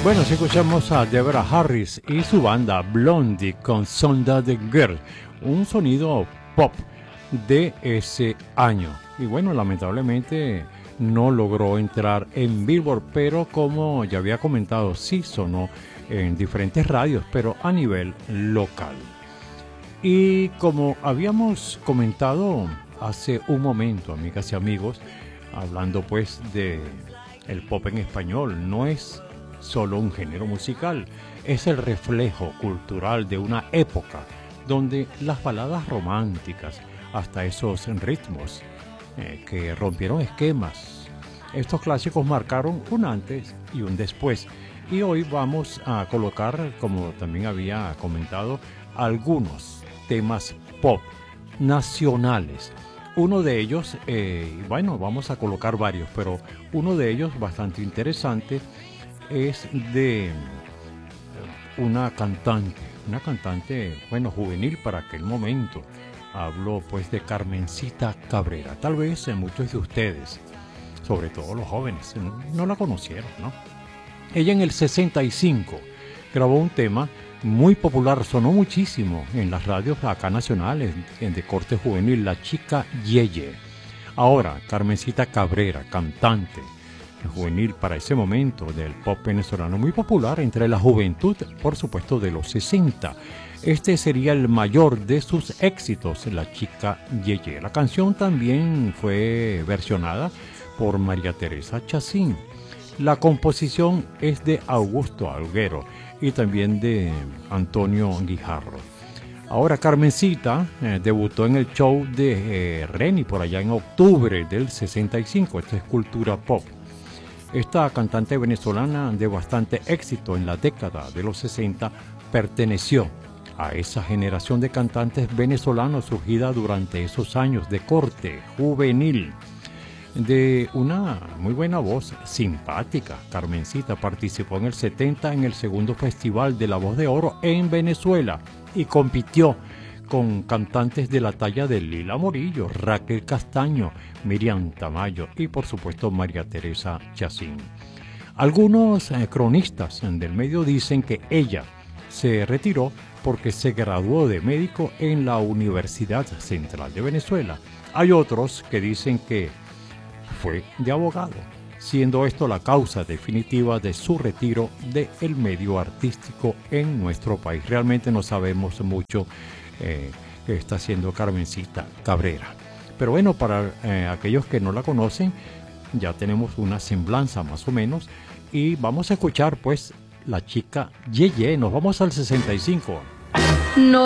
Bueno, si escuchamos a Deborah Harris y su banda Blondie con Sonda de Girl, un sonido pop de ese año. Y bueno, lamentablemente no logró entrar en Billboard, pero como ya había comentado, sí sonó en diferentes radios, pero a nivel local. Y como habíamos comentado hace un momento, amigas y amigos, hablando pues de el pop en español, no es solo un género musical, es el reflejo cultural de una época donde las baladas románticas, hasta esos ritmos que rompieron esquemas, estos clásicos marcaron un antes y un después. Y hoy vamos a colocar, como también había comentado, algunos temas pop nacionales. Uno de ellos, bueno, vamos a colocar varios, pero uno de ellos bastante interesante es de una cantante, bueno, juvenil para aquel momento. Hablo pues de Carmencita Cabrera. Tal vez muchos de ustedes, sobre todo los jóvenes, no la conocieron, ¿no? Ella en el 65 grabó un tema muy popular, sonó muchísimo en las radios acá nacionales de corte juvenil, La Chica Yeye. Ahora, Carmencita Cabrera, cantante juvenil para ese momento del pop venezolano, muy popular entre la juventud, por supuesto, de los 60. Este sería el mayor de sus éxitos, La Chica Yeye. La canción también fue versionada por María Teresa Chacín. La composición es de Augusto Alguero y también de Antonio Guijarro. Ahora Carmencita debutó en el show de Reni por allá en octubre del 65. Esta es cultura pop. Esta cantante venezolana de bastante éxito en la década de los 60 perteneció a esa generación de cantantes venezolanos surgida durante esos años de corte juvenil. De una muy buena voz, simpática, Carmencita participó en el 70 en el segundo Festival de la Voz de Oro en Venezuela y compitió con cantantes de la talla de Lila Morillo, Raquel Castaño, Miriam Tamayo y por supuesto María Teresa Chacín. Algunos cronistas del medio dicen que ella se retiró porque se graduó de médico en la Universidad Central de Venezuela. Hay otros que dicen que fue de abogado, siendo esto la causa definitiva de su retiro del medio artístico en nuestro país. Realmente no sabemos mucho que está haciendo Carmencita Cabrera. Pero bueno, para aquellos que no la conocen, ya tenemos una semblanza más o menos y vamos a escuchar pues La Chica Yeye. Nos vamos al 65. No